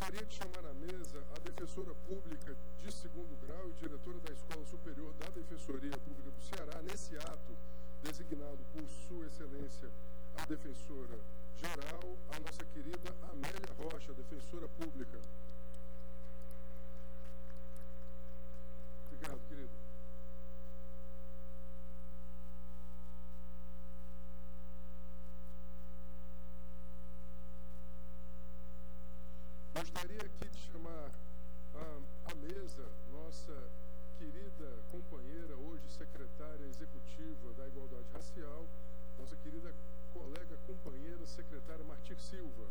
Gostaria de chamar à mesa a defensora pública de segundo grau e diretora da Escola Superior da Defensoria Pública do Ceará, nesse ato designado por Sua Excelência a defensora geral, a nossa querida Amélia Rocha, defensora pública. Obrigado, querido. Gostaria aqui de chamar à mesa nossa querida companheira, hoje secretária executiva da Igualdade Racial, nossa querida colega companheira secretária Martir Silva,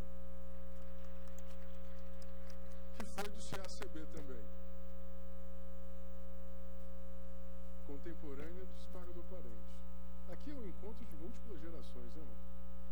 que foi do CACB também, contemporânea do Desembargador Parente. Aqui é um encontro de múltiplas gerações, né, irmão?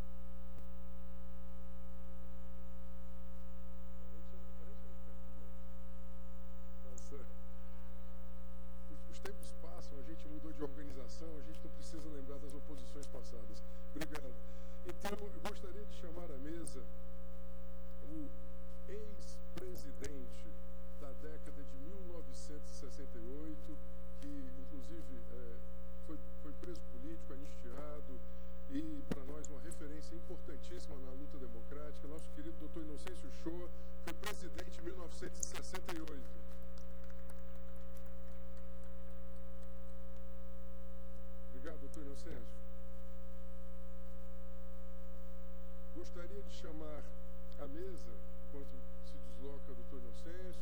Os tempos passam, a gente mudou de organização, a gente não precisa lembrar das oposições passadas. Obrigado. Então, eu gostaria de chamar à mesa o ex-presidente da década de 1968, que, inclusive, foi preso político, anistiado, e, para nós, uma referência importantíssima na luta democrática, nosso querido Dr. Inocêncio Uchoa, foi presidente em 1968. Obrigado, doutor Inocêncio. Gostaria de chamar à mesa, enquanto se desloca o doutor Inocêncio,